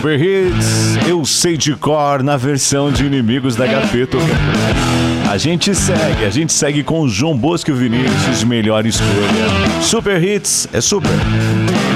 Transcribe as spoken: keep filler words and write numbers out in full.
Super Hits, eu sei de cor na versão de Inimigos da Gafeto. A gente segue, a gente segue com o João Bosco e o Vinícius, melhor escolha. Super Hits é super.